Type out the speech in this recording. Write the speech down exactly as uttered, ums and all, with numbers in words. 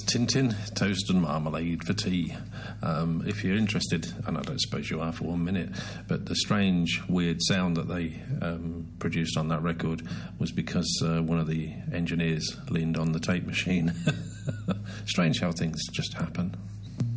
Tintin, Toast and Marmalade for Tea. Um, if you're interested, and I don't suppose you are for one minute, but the strange, weird sound that they um, produced on that record was because uh, one of the engineers leaned on the tape machine. Strange how things just happen.